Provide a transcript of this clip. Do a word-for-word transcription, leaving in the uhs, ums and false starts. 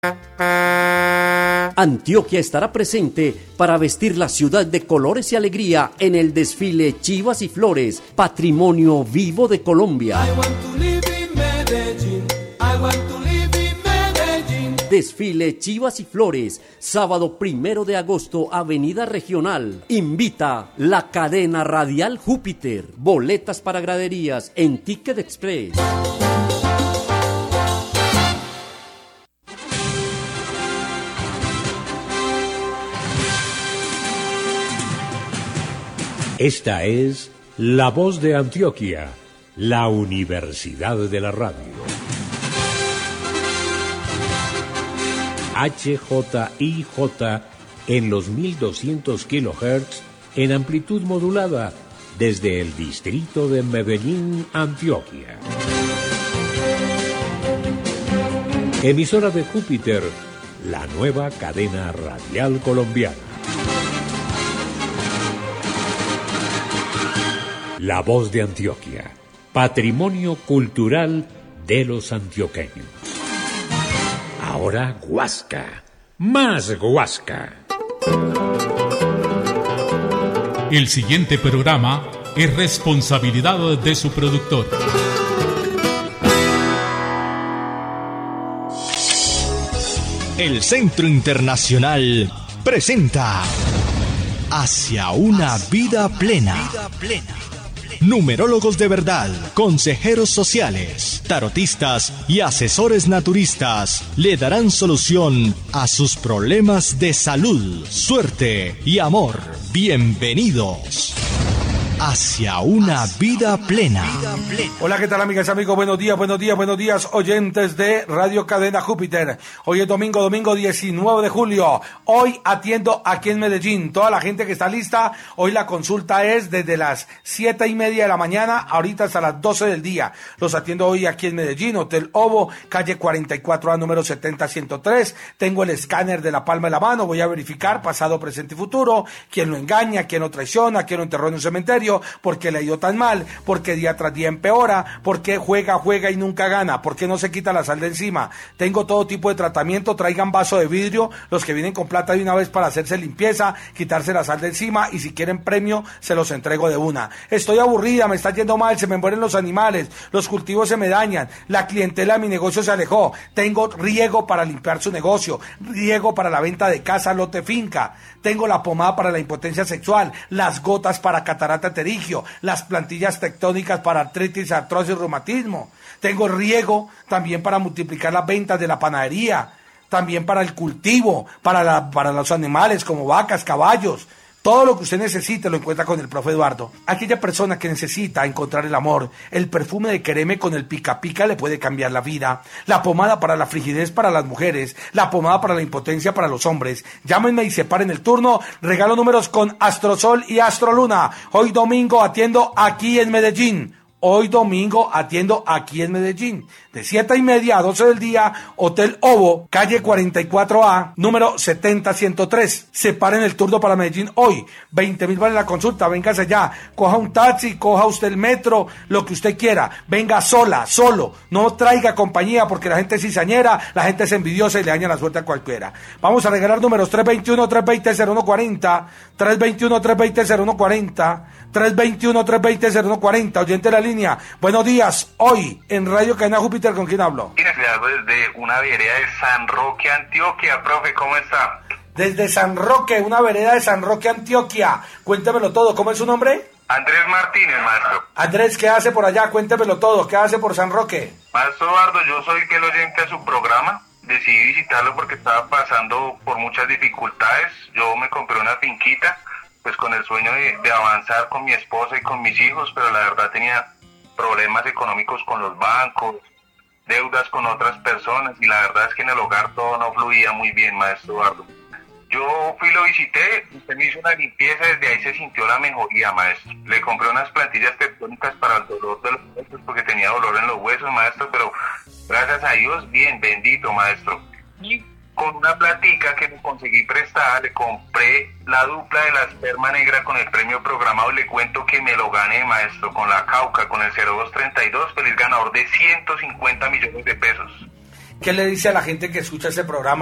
Antioquia estará presente para vestir la ciudad de colores y alegría en el desfile Chivas y Flores, patrimonio vivo de Colombia. I want to live in Medellín. I want to live in Medellín. Desfile Chivas y Flores, sábado primero de agosto, Avenida Regional. Invita la cadena radial Júpiter. Boletas para graderías en Ticket Express. Esta es La Voz de Antioquia, la Universidad de la Radio. H J I J en los mil doscientos kilohertz en amplitud modulada desde el distrito de Medellín, Antioquia. Emisora de Júpiter, la nueva cadena radial colombiana. La Voz de Antioquia, patrimonio cultural de los antioqueños. Ahora Guasca, más Guasca. El siguiente programa es responsabilidad de su productor. El Centro Internacional presenta Hacia una vida plena. Numerólogos de verdad, consejeros sociales, tarotistas y asesores naturistas le darán solución a sus problemas de salud, suerte y amor. Bienvenidos hacia una vida plena. Hola, ¿qué tal, amigas y amigos? Buenos días, buenos días, buenos días, oyentes de Radio Cadena Júpiter. Hoy es domingo, domingo diecinueve de julio. Hoy atiendo aquí en Medellín. Toda la gente que está lista, hoy la consulta es desde las siete y media de la mañana, ahorita hasta las doce del día. Los atiendo hoy aquí en Medellín, Hotel Ovo, calle cuarenta y cuatro A, número setenta ciento tres. Tengo el escáner de la palma de la mano, voy a verificar pasado, presente y futuro, quién lo engaña, quién lo traiciona, quién lo enterró en un cementerio, por qué le ha ido tan mal, por qué día tras día empeora, por qué juega, juega y nunca gana, por qué no se quita la sal de encima. Tengo todo tipo de tratamiento, traigan vaso de vidrio, los que vienen con plata de una vez para hacerse limpieza, quitarse la sal de encima, y si quieren premio, se los entrego de una. Estoy aburrida, me está yendo mal, se me mueren los animales, los cultivos se me dañan, la clientela de mi negocio se alejó, tengo riego para limpiar su negocio, riego para la venta de casa, lote, finca, tengo la pomada para la impotencia sexual, las gotas para catarata terigio, las plantillas tectónicas para artritis, artrosis y reumatismo. Tengo riego también para multiplicar las ventas de la panadería, también para el cultivo, para, la, para los animales como vacas, caballos. Todo lo que usted necesite lo encuentra con el profe Eduardo. Aquella persona que necesita encontrar el amor, el perfume de Quereme con el pica pica le puede cambiar la vida. La pomada para la frigidez para las mujeres, la pomada para la impotencia para los hombres. Llámenme y separen el turno. Regalo números con Astrosol y Astroluna. Hoy domingo atiendo aquí en Medellín. Hoy domingo atiendo aquí en Medellín, de siete y media a doce del día, Hotel Ovo, calle cuarenta y cuatro A, número setenta ciento tres. Separen el turno para Medellín hoy, veinte mil vale la consulta, véngase ya, coja un taxi, coja usted el metro, lo que usted quiera, venga sola, solo, no traiga compañía porque la gente es cizañera, la gente es envidiosa y le daña la suerte a cualquiera. Vamos a regalar números tres veintiuno, tres veinte, cero uno cuarenta, tres veintiuno, tres veinte, cero uno cuarenta, tres veintiuno, tres veinte, cero uno cuarenta, oyente de la línea. Buenos días, hoy en Radio Cadena Júpiter, ¿con quién hablo? Desde una vereda de San Roque, Antioquia. Profe, ¿cómo está? Desde San Roque, una vereda de San Roque, Antioquia. Cuéntemelo todo, ¿cómo es su nombre? Andrés Martínez, maestro. Andrés, ¿qué hace por allá? Cuéntemelo todo, ¿qué hace por San Roque? Maestro Eduardo, yo soy fiel oyente a su programa. Decidí visitarlo porque estaba pasando por muchas dificultades. Yo me compré una finquita, pues con el sueño de, de avanzar con mi esposa y con mis hijos, pero la verdad tenía problemas económicos con los bancos, deudas con otras personas, y la verdad es que en el hogar todo no fluía muy bien, maestro Eduardo. Yo fui, lo visité, usted me hizo una limpieza, desde ahí se sintió la mejoría, maestro. Le compré unas plantillas tectónicas para el dolor de los huesos, porque tenía dolor en los huesos, maestro, pero gracias a Dios, bien, bendito, maestro. Y con una platica que me conseguí prestada, le compré la dupla de la esperma negra con el premio programado, y le cuento que me lo gané, maestro, con la Cauca, con el cero dos treinta y dos, feliz ganador de ciento cincuenta millones de pesos. ¿qué le dice a la gente que escucha ese programa?